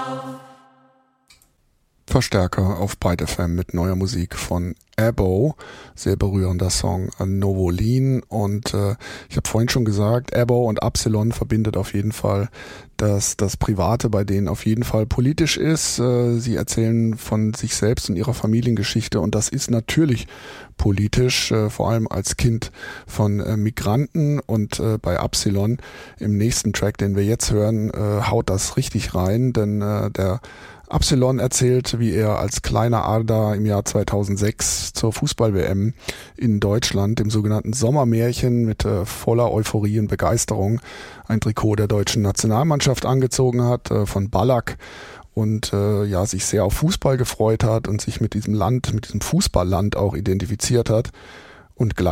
Verstärker auf Byte FM mit neuer Musik von Abo, sehr berührender Song Novolin. Und ich habe vorhin schon gesagt, Abo und Absilon verbindet auf jeden Fall, dass das Private bei denen auf jeden Fall politisch ist. Sie erzählen von sich selbst und ihrer Familiengeschichte und das ist natürlich politisch, vor allem als Kind von Migranten. Und bei Absilon im nächsten Track, den wir jetzt hören, haut das richtig rein, denn der Absilon erzählt, wie er als kleiner Arda im Jahr 2006 zur Fußball-WM in Deutschland im sogenannten Sommermärchen mit voller Euphorie und Begeisterung ein Trikot der deutschen Nationalmannschaft angezogen hat, von Ballack, und sich sehr auf Fußball gefreut hat und sich mit diesem Land, mit diesem Fußballland auch identifiziert hat. Und